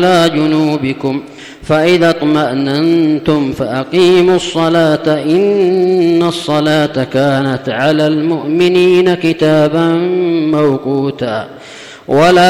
على جنوبكم فإذا اطمأننتم فأقيموا الصلاة إن الصلاة كانت على المؤمنين كتابا موقوتا. ولا